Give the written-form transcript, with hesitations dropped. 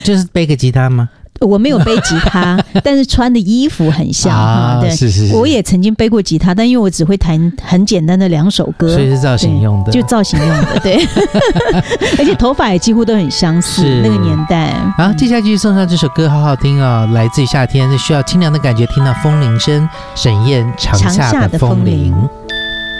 就是背个吉他吗？ 我没有背吉他，但是穿的衣服很像对， 是。 我也曾经背过吉他，但因为我只会弹很简单的2首歌， 所以是造型用的， 就造型用的，对。而且头发也几乎都很相似，那个年代。 好，接下来继续送上这首歌，好好听哦，来自于夏天，需要清凉的感觉，听到风铃声，沈燕长夏的风铃。